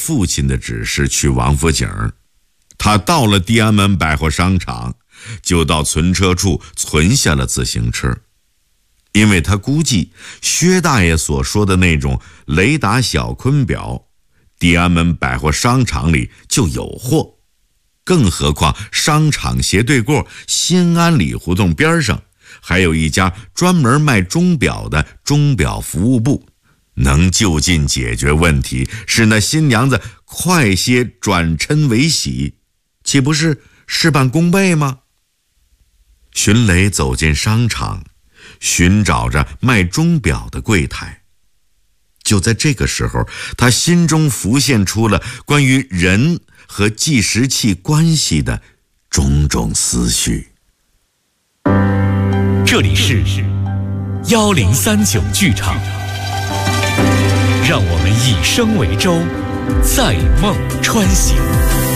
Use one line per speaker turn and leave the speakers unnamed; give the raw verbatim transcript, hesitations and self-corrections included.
父亲的指示去王府井。他到了地安门百货商场，就到存车处存下了自行车，因为他估计薛大爷所说的那种雷达小坤表，地安门百货商场里就有货。更何况商场斜对过新安里胡同边上还有一家专门卖钟表的钟表服务部，能就近解决问题，使那新娘子快些转嗔为喜，岂不是事半功倍吗？荀雷走进商场，寻找着卖钟表的柜台。就在这个时候，他心中浮现出了关于人和计时器关系的种种思绪。
这里是幺零三九剧场，让我们以声为舟，载梦穿行。